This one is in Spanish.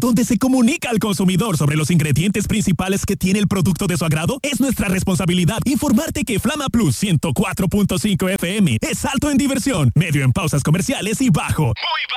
donde se comunica al consumidor sobre los ingredientes principales que tiene el producto de su agrado. Es nuestra responsabilidad informarte que Flama Plus 104.5 FM es alto en diversión, medio en pausas comerciales y bajo. Muy bajo